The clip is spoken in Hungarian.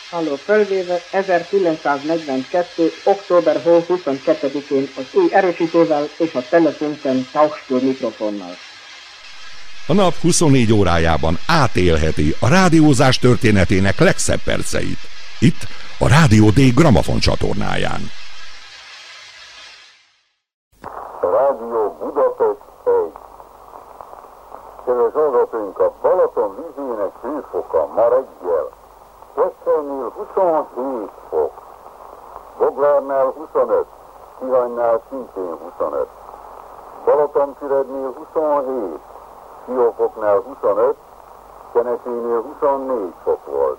Halló, fölvéve 1942. október 22-én az új erősítővel és a telefonken Tauchstúr mikrofonnal. A nap 24 órájában átélheti a rádiózás történetének legszebb perceit. Itt a Rádió D Gramafon csatornáján. Rádió Budapest 1. Kedves hallgatóink, a Balaton vízének hőfoka ma reggel Kecskénynél 27 fok, Boglárnál 25, Tihanynál szintén 25, Balatonfürednél 27, Siófoknál 25, Kenesénél 24 fok volt.